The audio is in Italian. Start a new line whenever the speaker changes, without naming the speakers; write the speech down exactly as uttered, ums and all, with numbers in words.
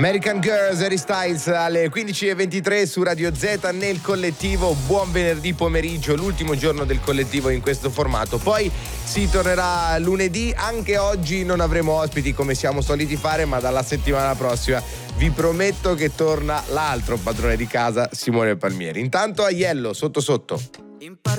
American Girls, Harry Styles alle quindici e ventitré su Radio Z nel collettivo. Buon venerdì pomeriggio, l'ultimo giorno del collettivo in questo formato. Poi si tornerà lunedì. Anche oggi non avremo ospiti come siamo soliti fare, ma dalla settimana prossima vi prometto che torna l'altro padrone di casa, Simone Palmieri. Intanto Aiello, sotto sotto.
In parte